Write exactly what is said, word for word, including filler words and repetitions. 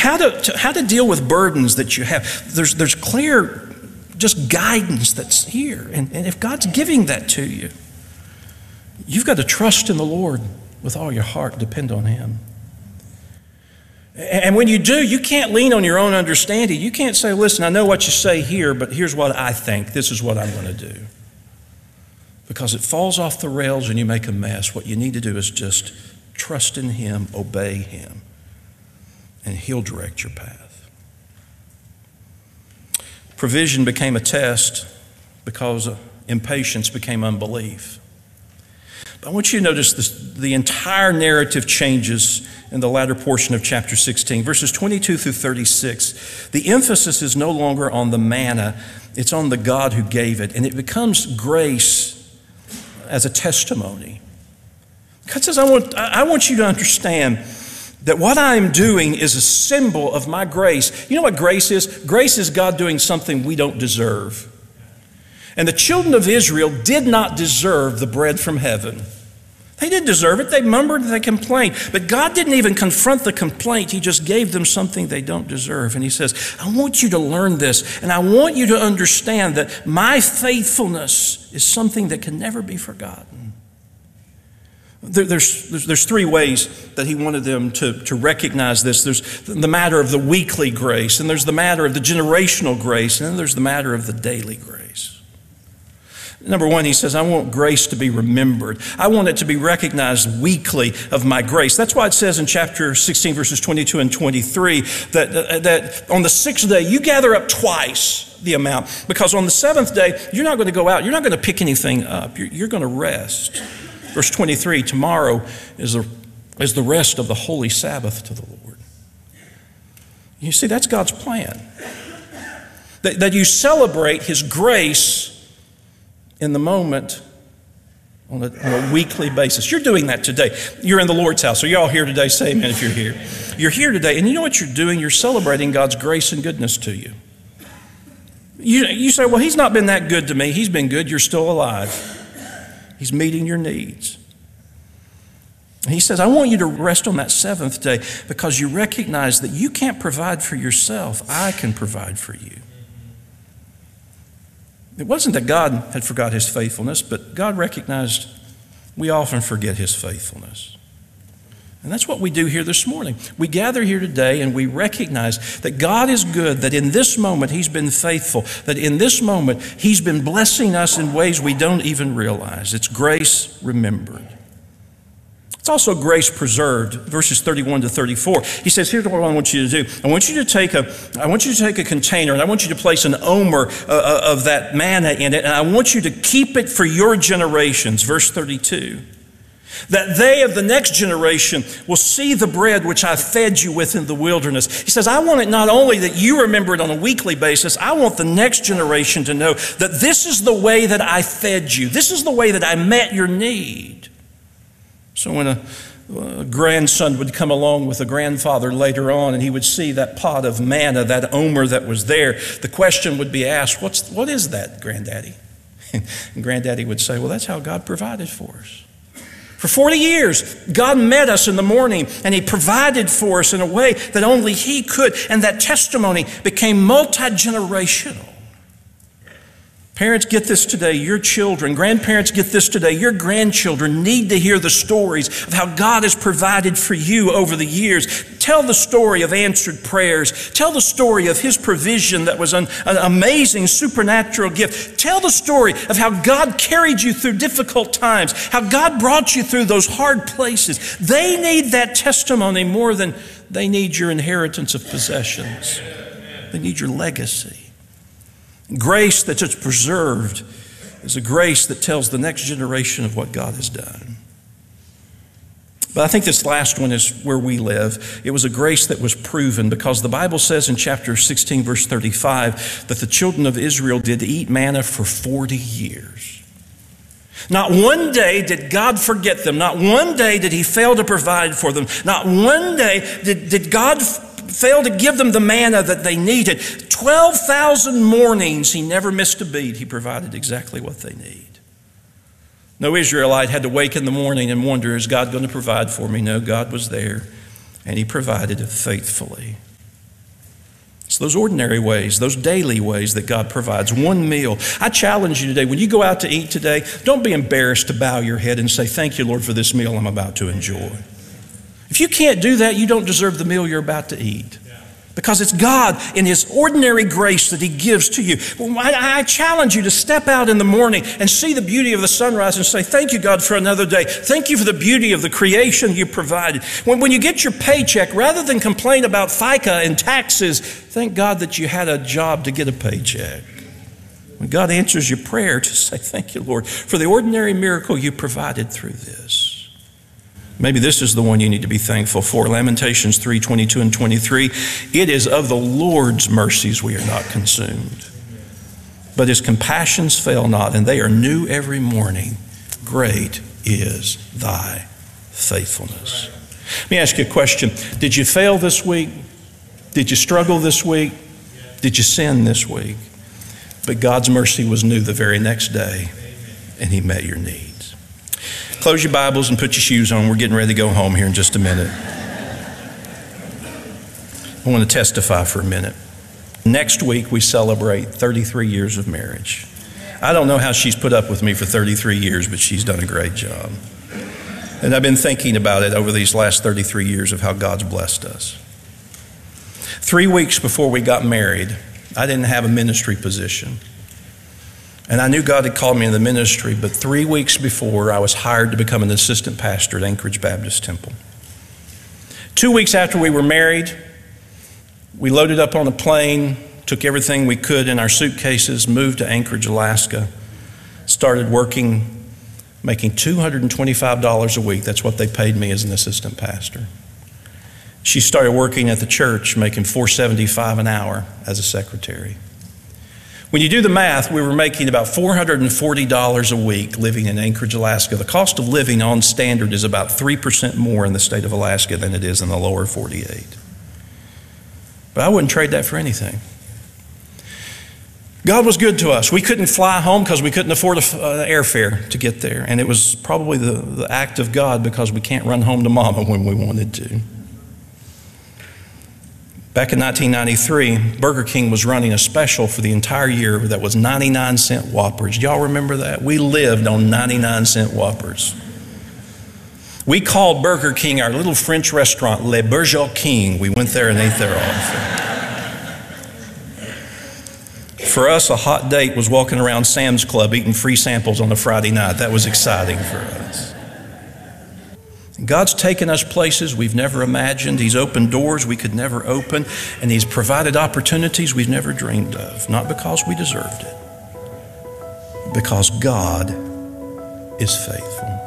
how to, to how to deal with burdens that you have. There's there's clear just guidance that's here. And, and if God's giving that to you, you've got to trust in the Lord with all your heart, depend on Him. And when you do, you can't lean on your own understanding. You can't say, listen, I know what you say here, but here's what I think. This is what I'm going to do. Because it falls off the rails and you make a mess. What you need to do is just trust in Him, obey Him, and He'll direct your path. Provision became a test because impatience became unbelief. But I want you to notice this, the entire narrative changes in the latter portion of chapter sixteen. Verses twenty-two through thirty-six, the emphasis is no longer on the manna, it's on the God who gave it. And it becomes grace as a testimony. God says, I want, I want you to understand that what I'm doing is a symbol of my grace. You know what grace is? Grace is God doing something we don't deserve. And the children of Israel did not deserve the bread from heaven. They didn't deserve it. They murmured, they complained. But God didn't even confront the complaint. He just gave them something they don't deserve. And He says, I want you to learn this. And I want you to understand that my faithfulness is something that can never be forgotten. There, there's, there's, there's three ways that He wanted them to, to recognize this. There's the matter of the weekly grace, and there's the matter of the generational grace, and then there's the matter of the daily grace. Number one, He says, I want grace to be remembered. I want it to be recognized weekly of my grace. That's why it says in chapter sixteen, verses twenty-two and twenty-three, that, uh, that on the sixth day, you gather up twice the amount. Because on the seventh day, you're not going to go out. You're not going to pick anything up. You're, you're going to rest. Verse twenty-three, tomorrow is the, is the rest of the holy Sabbath to the Lord. You see, that's God's plan. That, that you celebrate His grace in the moment on a, on a weekly basis. You're doing that today. You're in the Lord's house. So you're all here today. Say amen if you're here. You're here today, and you know what you're doing? You're celebrating God's grace and goodness to you. You, you say, well, He's not been that good to me. He's been good. You're still alive. He's meeting your needs. He says, I want you to rest on that seventh day because you recognize that you can't provide for yourself. I can provide for you. It wasn't that God had forgot His faithfulness, but God recognized we often forget His faithfulness. And that's what we do here this morning. We gather here today and we recognize that God is good, that in this moment He's been faithful, that in this moment He's been blessing us in ways we don't even realize. It's grace remembered. It's also grace preserved, verses thirty-one to thirty-four. He says, here's what I want you to do. I want you to take a, I want you to take a container and I want you to place an omer uh, of that manna in it, and I want you to keep it for your generations. Verse thirty-two. That they of the next generation will see the bread which I fed you with in the wilderness. He says, I want it not only that you remember it on a weekly basis, I want the next generation to know that this is the way that I fed you. This is the way that I met your need. So when a, a grandson would come along with a grandfather later on and he would see that pot of manna, that omer that was there, the question would be asked, What's, what is that, Granddaddy? And Granddaddy would say, well, that's how God provided for us. For forty years, God met us in the morning and He provided for us in a way that only He could. And that testimony became multi-generational. Parents, get this today. Your children, grandparents, get this today. Your grandchildren need to hear the stories of how God has provided for you over the years. Tell the story of answered prayers. Tell the story of His provision that was an, an amazing supernatural gift. Tell the story of how God carried you through difficult times, how God brought you through those hard places. They need that testimony more than they need your inheritance of possessions. They need your legacy. Grace that is preserved is a grace that tells the next generation of what God has done. But I think this last one is where we live. It was a grace that was proven because the Bible says in chapter sixteen, verse thirty-five, that the children of Israel did eat manna for forty years. Not one day did God forget them. Not one day did He fail to provide for them. Not one day did, did God fail to give them the manna that they needed. twelve thousand mornings, He never missed a beat. He provided exactly what they need. No Israelite had to wake in the morning and wonder, is God going to provide for me? No, God was there, and He provided it faithfully. ways, those ordinary ways, those daily ways that God provides. One meal. I challenge you today, when you go out to eat today, don't be embarrassed to bow your head and say, thank you, Lord, for this meal I'm about to enjoy. If you can't do that, you don't deserve the meal you're about to eat. Because it's God in His ordinary grace that He gives to you. Well, I, I challenge you to step out in the morning and see the beauty of the sunrise and say, thank you, God, for another day. Thank you for the beauty of the creation you provided. When, when you get your paycheck, rather than complain about FICA and taxes, thank God that you had a job to get a paycheck. When God answers your prayer, just say, thank you, Lord, for the ordinary miracle you provided through this. Maybe this is the one you need to be thankful for. Lamentations three, twenty-two and twenty-three. It is of the Lord's mercies we are not consumed, but His compassions fail not, and they are new every morning. Great is thy faithfulness. Let me ask you a question. Did you fail this week? Did you struggle this week? Did you sin this week? But God's mercy was new the very next day, and He met your needs. Close your Bibles and put your shoes on. We're getting ready to go home here in just a minute. I want to testify for a minute. Next week, we celebrate thirty-three years of marriage. I don't know how she's put up with me for thirty-three years, but she's done a great job. And I've been thinking about it over these last thirty-three years of how God's blessed us. Three weeks before we got married, I didn't have a ministry position. And I knew God had called me in the ministry, but three weeks before, I was hired to become an assistant pastor at Anchorage Baptist Temple. Two weeks after we were married, we loaded up on a plane, took everything we could in our suitcases, moved to Anchorage, Alaska, started working, making two hundred twenty-five dollars a week. That's what they paid me as an assistant pastor. She started working at the church, making four dollars and seventy-five cents an hour as a secretary. When you do the math, we were making about four hundred forty dollars a week living in Anchorage, Alaska. The cost of living on standard is about three percent more in the state of Alaska than it is in the lower forty-eight. But I wouldn't trade that for anything. God was good to us. We couldn't fly home because we couldn't afford an uh, airfare to get there. And it was probably the, the act of God because we can't run home to Mama when we wanted to. Back in nineteen ninety-three, Burger King was running a special for the entire year that was ninety-nine cent Whoppers. Y'all remember that? We lived on ninety-nine cent Whoppers. We called Burger King our little French restaurant, Le Burger King. We went there and ate there often. For us, a hot date was walking around Sam's Club eating free samples on a Friday night. That was exciting for us. God's taken us places we've never imagined. He's opened doors we could never open, and He's provided opportunities we've never dreamed of, not because we deserved it, because God is faithful.